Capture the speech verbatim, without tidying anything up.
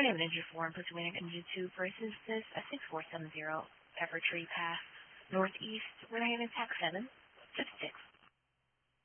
My name is Ninja four. I'm pursuing Engine two versus this uh, six four seven zero Pepper Tree Pass Northeast. We're having Tax seven.